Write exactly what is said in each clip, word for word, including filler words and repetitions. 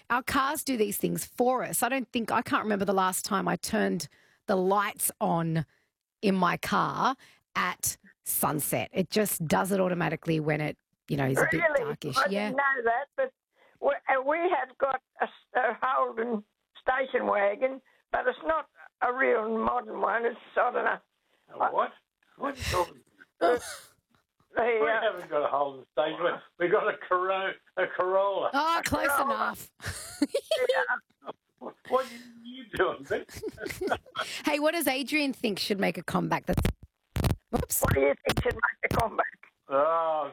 our cars do these things for us. I don't think, I can't remember the last time I turned the lights on in my car at sunset. It just does it automatically when it, you know, is a bit Really? darkish. I Yeah. didn't know that, but we, uh, we have got a, s- a Holden station wagon, but it's not a real modern one. It's, I don't know. A what? What are you talking The, We uh, haven't got a Holden station. wagon. We've got a Corolla. A Corolla. Oh, close Corolla. enough. yeah. What are you doing, Vic? Hey, what does Adrian think should make a comeback? That's... Whoops. What do you think should make a comeback? Oh,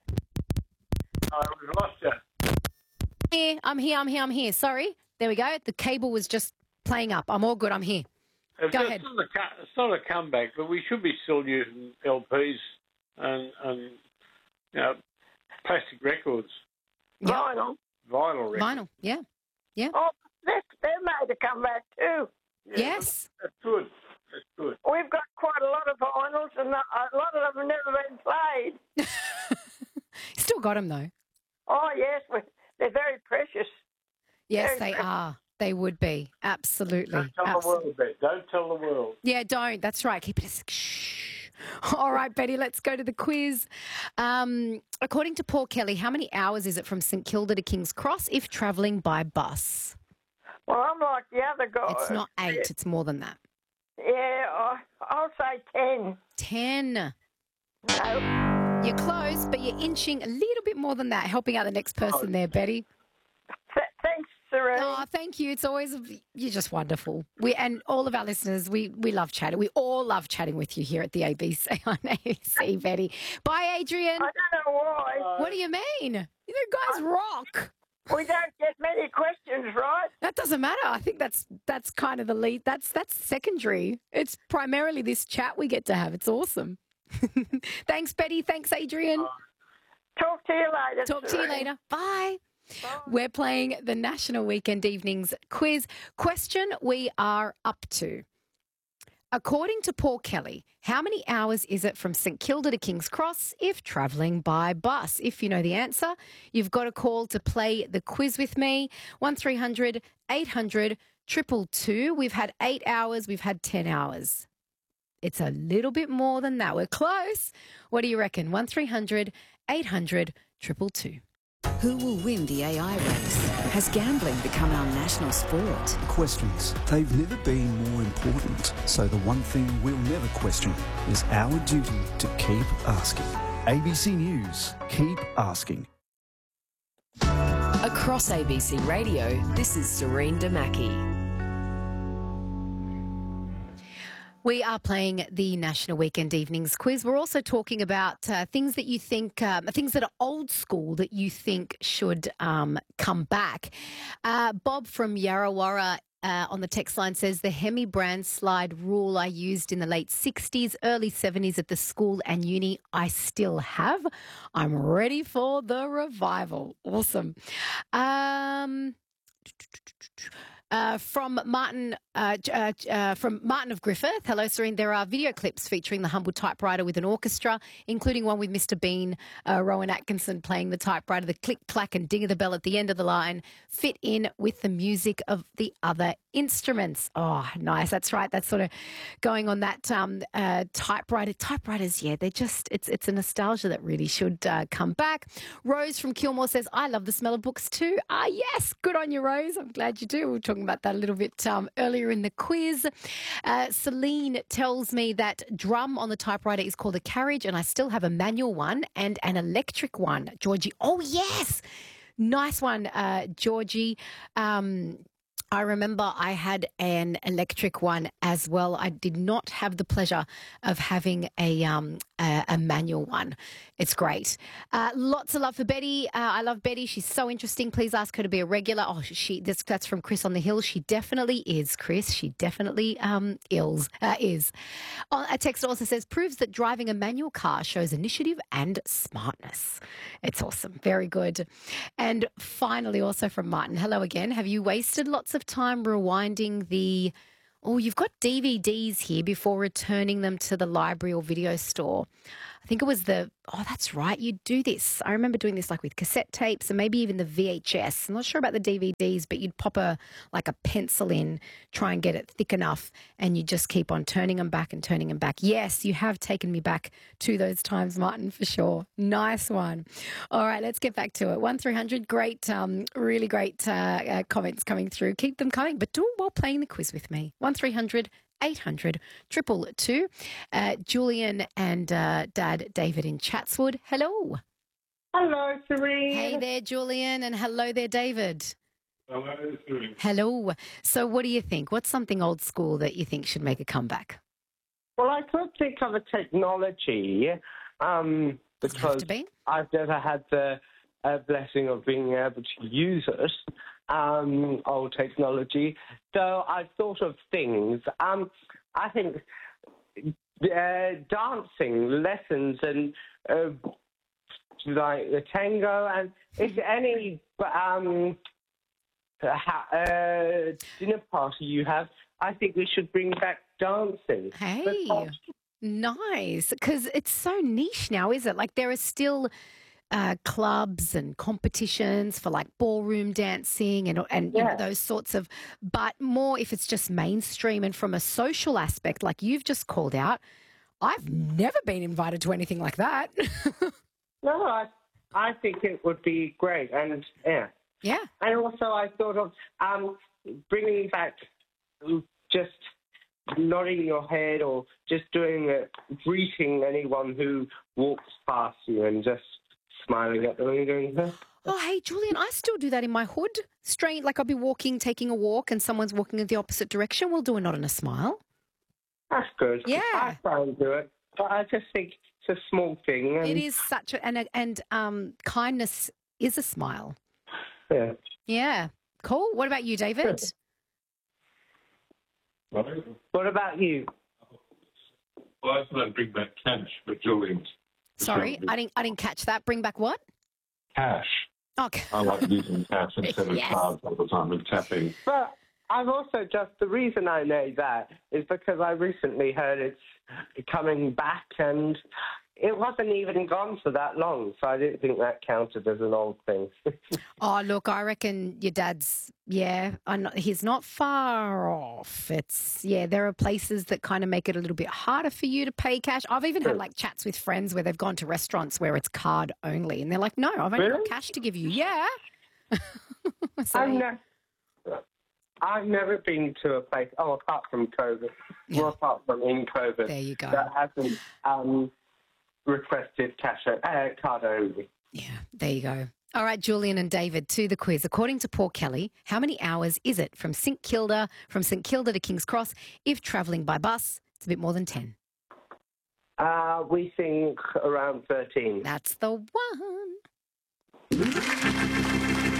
I lost you. Here, I'm here, I'm here, I'm here. Sorry. There we go. The cable was just playing up. I'm all good. I'm here. It's, Go it's ahead. Not a, co- it's not a comeback, but we should be still using L Ps and, and you know, plastic records, Yep. Vinyl. vinyl records. Vinyl. Yeah. Oh, they they made a comeback too. Yeah, Yes. That's good. That's good. We've got quite a lot of vinyls, and a lot of them have never been played. Still got them, though. Oh, yes, we, they're very precious. Yes, Very they precious. are. They would be. Absolutely. Don't tell Absolutely. the world, Bet. Don't tell the world. Yeah, don't. That's right. Keep it a shh. All right, Betty, let's go to the quiz. Um, according to Paul Kelly, how many hours is it from St Kilda to King's Cross if travelling by bus? Well, I'm like the other guy. It's not eight. It's more than that. Yeah, I, I'll say ten. Ten. No. You're close, but you're inching a little bit more than that, helping out the next person there, Betty. Th- thanks, Serene. Oh, thank you. It's always, you're just wonderful. We And all of our listeners, we, we love chatting. We all love chatting with you here at the A B C on A B C, Betty. Bye, Adrian. I don't know why. What do you mean? You know, guys rock. We don't get many questions, right? That doesn't matter. I think that's that's kind of the lead. That's that's secondary. It's primarily this chat we get to have. It's awesome. Thanks, Betty. Thanks, Adrian. Talk to you later. Talk to you Serene. later. Bye. Bye. We're playing the National Weekend Evenings quiz. Question we are up to. According to Paul Kelly, how many hours is it from St Kilda to King's Cross if travelling by bus? If you know the answer, you've got a call to play the quiz with me. one three hundred eight hundred two two two. We've had eight hours. We've had ten hours. It's a little bit more than that. We're close. What do you reckon? one three hundred eight hundred two two two. Who will win the A I race? Has gambling become our national sport? Questions. They've never been more important. So the one thing we'll never question is our duty to keep asking. A B C News. Keep asking. Across A B C Radio, this is Serene Damaki. We are playing the National Weekend Evenings quiz. We're also talking about uh, things that you think, um, things that are old school that you think should um, come back. Uh, Bob from Yarrawarra uh, on the text line says the Hemi brand slide rule I used in the late sixties, early seventies at the school and uni, I still have. I'm ready for the revival. Awesome. Um... Uh, from Martin, uh, uh, uh, from Martin of Griffith. Hello, Serene. There are video clips featuring the humble typewriter with an orchestra, including one with Mister Bean, uh, Rowan Atkinson playing the typewriter. The click, clack, and ding of the bell at the end of the line fit in with the music of the other instruments. Oh, nice. That's right. That's sort of going on that um, uh, typewriter. Typewriters, yeah, they're just, it's it's a nostalgia that really should uh, come back. Rose from Kilmore says, I love the smell of books too. Ah, yes. Good on you, Rose. I'm glad you do. We were talking about that a little bit um, earlier in the quiz. Uh, Celine tells me that drum on the typewriter is called a carriage, and I still have a manual one and an electric one. Georgie, oh, yes. Nice one, uh, Georgie. Um, I remember I had an electric one as well. I did not have the pleasure of having a um, a, a manual one. It's great. Uh, lots of love for Betty. Uh, I love Betty. She's so interesting. Please ask her to be a regular. Oh, she. This, that's from Chris on the Hill. She definitely is, Chris. She definitely um, ills, uh, is. Uh, a text also says, proves that driving a manual car shows initiative and smartness. It's awesome. Very good. And finally, also from Martin. Hello again. Have you wasted lots of time rewinding the Oh, you've got D V Ds here before returning them to the library or video store. I think it was the, oh, that's right, you do this. I remember doing this like with cassette tapes and maybe even the V H S. I'm not sure about the D V Ds, but you'd pop a like a pencil in, try and get it thick enough, and you just keep on turning them back and turning them back. Yes, you have taken me back to those times, Martin, for sure. Nice one. All right, let's get back to it. one three hundred, great, um, really great uh, uh, comments coming through. Keep them coming, but do it while playing the quiz with me. one three hundred eight hundred two two two. Uh, Julian and uh, Dad David in Chatswood. Hello. Hello, Serene. Hey there, Julian, and hello there, David. Hello, Serene. Hello. So what do you think? What's something old school that you think should make a comeback? Well, I could think of a technology um, Doesn't have because to be. I've never had the uh, blessing of being able to use it, um, old technology. So I thought of things. Um, I think uh, dancing lessons and uh, like the tango and if any um, uh, dinner party you have, I think we should bring back dancing. Hey, Because- nice. Because it's so niche now, is it? Like there are still uh, clubs and competitions for like ballroom dancing and and you know, Yeah. those sorts of, but more if it's just mainstream and from a social aspect, like you've just called out. I've never been invited to anything like that. No, I, I think it would be great, and yeah, Yeah. and also I thought of um, bringing back just nodding your head or just doing it, greeting anyone who walks past you and just smiling at them and going, huh? Oh, hey, Julian, I still do that in my hood. Straight, like I'll be walking, taking a walk, and someone's walking in the opposite direction. We'll do a nod and a smile. That's good. Yeah. I try and do it, but I just think it's a small thing. And, It is such a, and, and um, kindness is a smile. Yeah. Yeah. Cool. What about you, David? What about you? Well, I thought I'd bring back cash, but Julian. Sorry, I didn't, I didn't catch that. Bring back what? Cash. Okay. I like using cash instead of Yes. cards all the time and tapping. But I've also just, the reason I know that is because I recently heard it's coming back and it wasn't even gone for that long, so I didn't think that counted as an old thing. Oh, look, I reckon your dad's, yeah, I'm not, he's not far off. It's, yeah, there are places that kind of make it a little bit harder for you to pay cash. I've even had like chats with friends where they've gone to restaurants where it's card only and they're like, no, I've only got Really? cash to give you. Yeah. So, I've, ne- I've never been to a place, oh, apart from COVID, Yeah. well, apart from in COVID, there you go. that hasn't um, requested cash, uh, card only. Yeah, there you go. All right, Julian and David, to the quiz. According to Paul Kelly, how many hours is it from St Kilda, from St Kilda to King's Cross? If travelling by bus, it's a bit more than ten. Uh, we think around thirteen. That's the one.